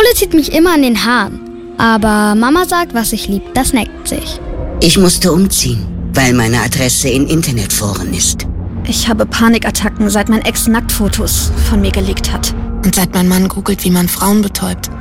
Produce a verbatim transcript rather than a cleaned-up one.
Ole zieht mich immer an den Haaren. Aber Mama sagt, was ich lieb, das neckt sich. Ich musste umziehen, weil meine Adresse in Internetforen ist. Ich habe Panikattacken, seit mein Ex Nacktfotos von mir gelegt hat. Und seit mein Mann googelt, wie man Frauen betäubt.